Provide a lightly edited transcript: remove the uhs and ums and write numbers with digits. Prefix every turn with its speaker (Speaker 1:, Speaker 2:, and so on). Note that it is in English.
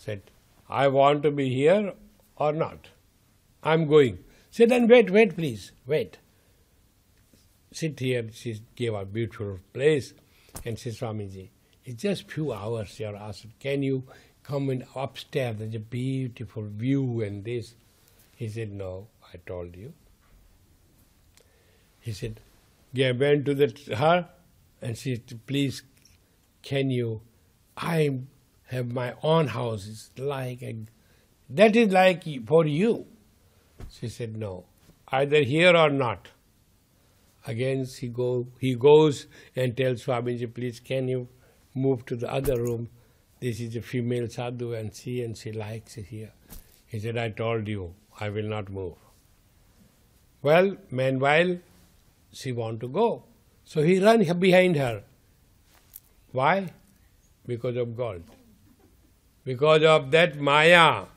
Speaker 1: Said, I want to be here or not. I'm going. Said, then wait, please, wait. Sit here. She gave a beautiful place. And said, Swamiji, it's just few hours you're asked. Can you come in upstairs? There's a beautiful view and this. He said, no, I told you. He said, went to her and she said, please, can you, I have my own house. It's like, that is like for you. She said, no, either here or not. Again, he goes and tells Swamiji, please, can you move to the other room? This is a female sadhu and she likes it here. He said, I told you, I will not move. Well, meanwhile, she want to go. So he ran behind her. Why? Because of gold. Because of that Maya.